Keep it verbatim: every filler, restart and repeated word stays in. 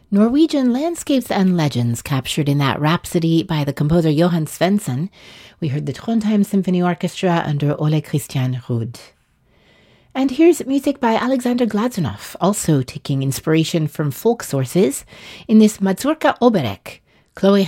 Norwegian landscapes and legends captured in that Rhapsody by the composer Johan Svensson. We heard the Trondheim Symphony Orchestra under Ole Christian Ruud. And here's music by Alexander Glazunov, also taking inspiration from folk sources in this Mazurka Oberek. Chloe